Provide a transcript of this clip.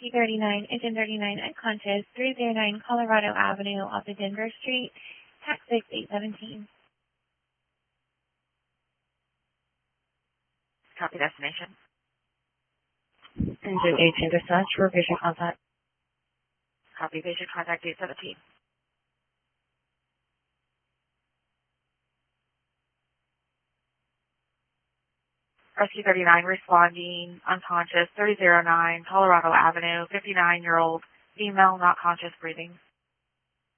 Rescue 39, Engine 39, unconscious, 309 Colorado Avenue off of Denver Street, TAC 6817. Copy destination. Engine 18 dispatch for patient contact. Copy patient contact 817. Rescue 39 responding, unconscious, 309 Colorado Avenue, 59-year-old, female, not conscious, breathing.